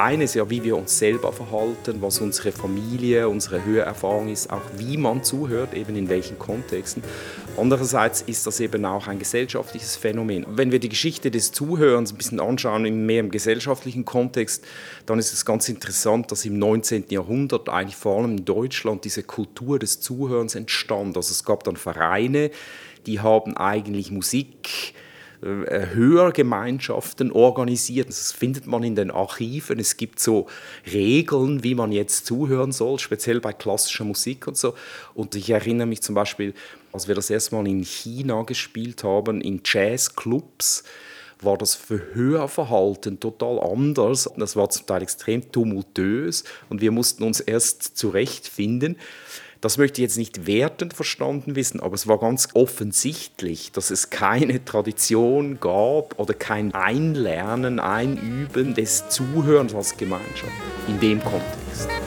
eine ist ja, wie wir uns selber verhalten, was unsere Familie, unsere Hörerfahrung ist, auch wie man zuhört, eben in welchen Kontexten. Andererseits ist das eben auch ein gesellschaftliches Phänomen. Wenn wir die Geschichte des Zuhörens ein bisschen anschauen, mehr im gesellschaftlichen Kontext, dann ist es ganz interessant, dass im 19. Jahrhundert eigentlich vor allem in Deutschland diese Kultur des Zuhörens entstand. Also es gab dann Vereine, die haben eigentlich Musik, Hörgemeinschaften organisiert. Das findet man in den Archiven. Es gibt so Regeln, wie man jetzt zuhören soll, speziell bei klassischer Musik und so. Und ich erinnere mich zum Beispiel, als wir das erste Mal in China gespielt haben, in Jazzclubs, war das Hörverhalten total anders. Das war zum Teil extrem tumultös und wir mussten uns erst zurechtfinden. Das möchte ich jetzt nicht wertend verstanden wissen, aber es war ganz offensichtlich, dass es keine Tradition gab oder kein Einlernen, Einüben des Zuhörens als Gemeinschaft in dem Kontext.